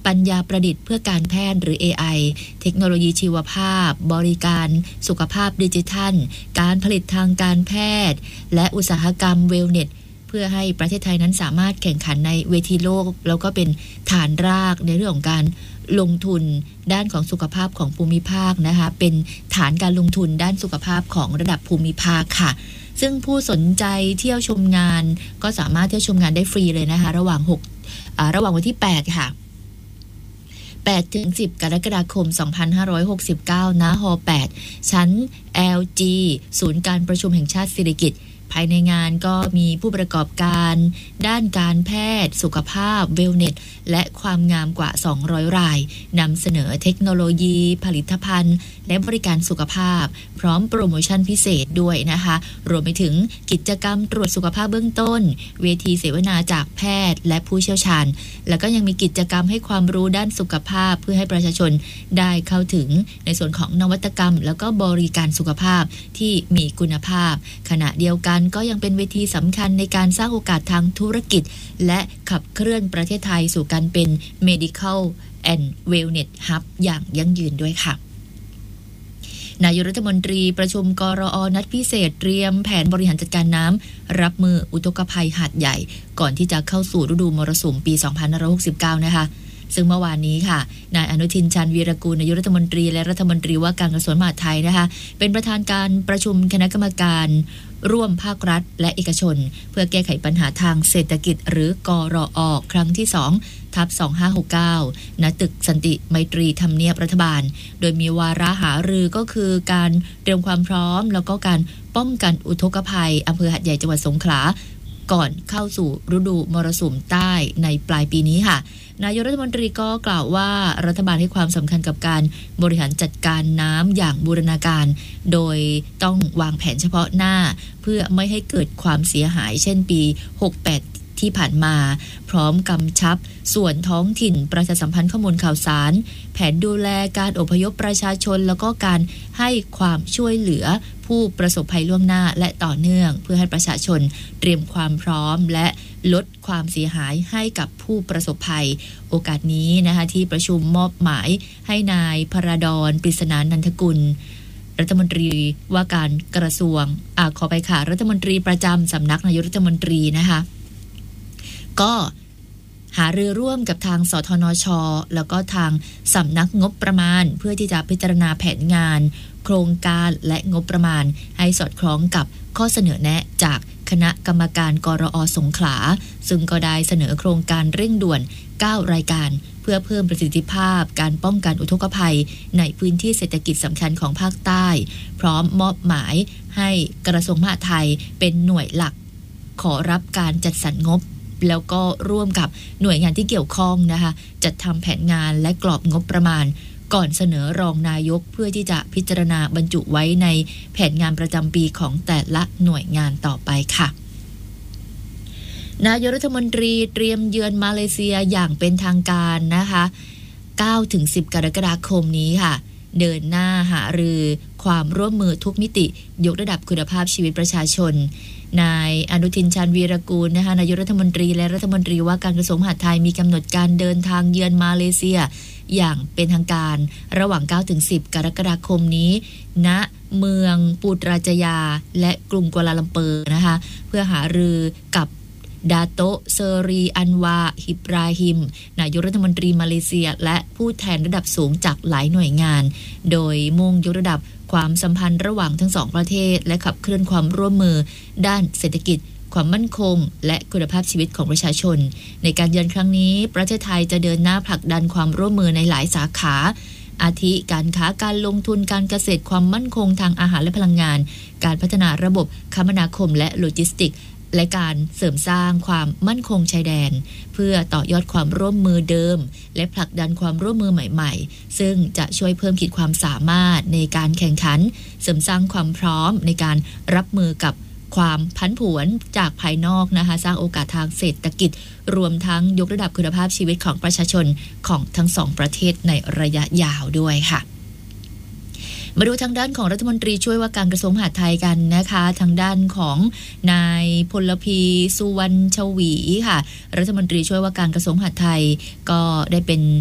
ปัญญาประดิษฐ์เพื่อการแพทย์หรือ AI เทคโนโลยีชีวภาพบริการสุขภาพดิจิทัลการผลิตทางการแพทย์และอุตสาหกรรมเวลเนสเพื่อให้ประเทศไทยนั้นสามารถแข่งขันในเวทีโลกแล้วก็เป็นฐานรากในเรื่องของการลงทุนด้านของสุขภาพของภูมิภาคนะคะเป็นฐานการลงทุนด้านสุขภาพของระดับภูมิภาคค่ะซึ่งผู้สนใจเที่ยวชมงานก็สามารถเที่ยวชมงานได้ฟรีเลยนะคะระหว่างวันที่8ค่ะ8 ถึง 10 กรกฎาคม 2569 ณ ห. 8 ชั้น LG ศูนย์การประชุมแห่งชาติสิริกิติ์ภายในงานก็มีผู้ประกอบการด้านการแพทย์สุขภาพเวลเนสและความงามกว่า200รายนำเสนอเทคโนโลยีผลิตภัณฑ์และบริการสุขภาพพร้อมโปรโมชั่นพิเศษด้วยนะคะรวมไปถึงกิจกรรมตรวจสุขภาพเบื้องต้นเวทีเสวนาจากแพทย์และผู้เชี่ยวชาญแล้วก็ยังมีกิจกรรมให้ความรู้ด้านสุขภาพเพื่อให้ประชาชนได้เข้าถึงในส่วนของนวัตกรรมแล้วก็บริการสุขภาพที่มีคุณภาพขณะเดียวกันก็ยังเป็นเวทีสำคัญในการสร้างโอกาสทางธุรกิจและขับเคลื่อนประเทศไทยสู่การเป็น Medical and Wellness Hub อย่างยั่งยืนด้วยค่ะนายกรัฐมนตรีประชุมกรอ.นัดพิเศษเตรียมแผนบริหารจัดการน้ำรับมืออุทกภัยหาดใหญ่ก่อนที่จะเข้าสู่ฤดูมรสุมปี2569นะคะซึ่งเมื่อวานนี้ค่ะนายอนุทินชาญวีรกูลนายกรัฐมนตรีและรัฐมนตรีว่าการกระทรวงมหาดไทยนะคะเป็นประธานการประชุมคณะกรรมการร่วมภาครัฐและเอกชนเพื่อแก้ไขปัญหาทางเศรษฐกิจหรือกรอ.ครั้งที่2/2569 ณ ตึกสันติไมตรีทำเนียบรัฐบาลโดยมีวาระหารือก็คือการเตรียมความพร้อมแล้วก็การป้องกันอุทกภัยอำเภอหาดใหญ่จังหวัดสงขลาก่อนเข้าสู่ฤดูมรสุมใต้ในปลายปีนี้ค่ะนายกรัฐมนตรีก็กล่าวว่ารัฐบาลให้ความสำคัญกับการบริหารจัดการน้ำอย่างบูรณาการโดยต้องวางแผนเฉพาะหน้าเพื่อไม่ให้เกิดความเสียหายเช่นปี68ที่ผ่านมาพร้อมกำชับส่วนท้องถิ่นประชาสัมพันธ์ข้อมูลข่าวสารแผนดูแลการอพยพประชาชนแล้วก็การให้ความช่วยเหลือผู้ประสบภัยล่วงหน้าและต่อเนื่องเพื่อให้ประชาชนเตรียมความพร้อมและลดความเสียหายให้กับผู้ประสบภัยโอกาสนี้นะคะที่ประชุมมอบหมายให้นายพระดอนปริศนานันทกุลรัฐมนตรีว่าการกระทรวงขอไปค่ะรัฐมนตรีประจำสำนักนายกรัฐมนตรีนะคะก็หารือร่วมกับทางสทนช.แล้วก็ทางสำนักงบประมาณเพื่อที่จะพิจารณาแผนงานโครงการและงบประมาณให้สอดคล้องกับข้อเสนอแนะจากคณะกรรมการกรอ.สงขลาซึ่งก็ได้เสนอโครงการเร่งด่วน9รายการเพื่อเพิ่มประสิทธิภาพการป้องกันอุทกภัยในพื้นที่เศรษฐกิจสำคัญของภาคใต้พร้อมมอบหมายให้กระทรวงมหาดไทยเป็นหน่วยหลักขอรับการจัดสรรงบแล้วก็ร่วมกับหน่วยงานที่เกี่ยวข้องนะคะจัดทำแผนงานและกรอบงบประมาณก่อนเสนอรองนายกเพื่อที่จะพิจารณาบรรจุไว้ในแผนงานประจำปีของแต่ละหน่วยงานต่อไปค่ะนายกรัฐมนตรีเตรียมเยือนมาเลเซียอย่างเป็นทางการนะคะ9 ถึง 10 กรกฎาคมนี้ค่ะเดินหน้าหารือความร่วมมือทุกมิติยกระดับคุณภาพชีวิตประชาชนนายอนุทินชาญวีรกูลนะคะนายกรัฐมนตรีและรัฐมนตรีว่าการกระทรวงมหาดไทยมีกำหนดการเดินทางเยือนมาเลเซียอย่างเป็นทางการระหว่าง 9-10 กรกฎาคมนี้ณเมืองปูตราจายาและกรุงกัวลาลัมเปอร์นะคะเพื่อหารือกับดาโตะเซอรีอันวาฮิบราฮิมนายกรัฐมนตรีมาเลเซียและผู้แทนระดับสูงจากหลายหน่วยงานโดยมุ่งยกระดับความสัมพันธ์ระหว่างทั้งสองประเทศและขับเคลื่อนความร่วมมือด้านเศรษฐกิจความมั่นคงและคุณภาพชีวิตของประชาชนในการเยือนครั้งนี้ประเทศไทยจะเดินหน้าผลักดันความร่วมมือในหลายสาขาอาทิการค้าการลงทุนการเกษตรความมั่นคงทางอาหารและพลังงานการพัฒนาระบบคมนาคมและโลจิสติกส์และการเสริมสร้างความมั่นคงชายแดนเพื่อต่อยอดความร่วมมือเดิมและผลักดันความร่วมมือใหม่ๆซึ่งจะช่วยเพิ่มขีดความสามารถในการแข่งขันเสริมสร้างความพร้อมในการรับมือกับความผันผวนจากภายนอกนะคะสร้างโอกาสทางเศรษฐกิจรวมทั้งยกระดับคุณภาพชีวิตของประชาชนของทั้งสองประเทศในระยะยาวด้วยค่ะมาดูทางด้านของรัฐมนตรีช่วยว่าการกระทรวงมหาดไทยกันนะคะทางด้านของนายพลพีสุวรรณชวีค่ะรัฐมนตรีช่วยว่าการกระทรวงมหาดไทยก็ได้เป็น